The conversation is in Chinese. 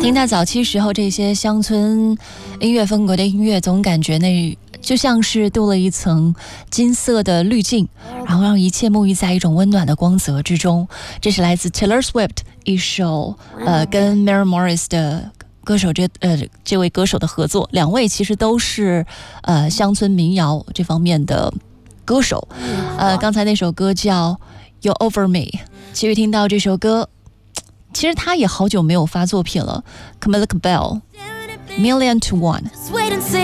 听到早期时候这些乡村音乐风格的音乐，总感觉那就像是镀了一层金色的滤镜，然后让一切沐浴在一种温暖的光泽之中。这是来自 Taylor Swift 一首跟 Mary Morris 的歌手这位歌手的合作，两位其实都是乡村民谣这方面的歌手。刚才那首歌叫 You're Over Me， 其实听到这首歌，其实他也好久没有发作品了。Camila Cabello Million to One。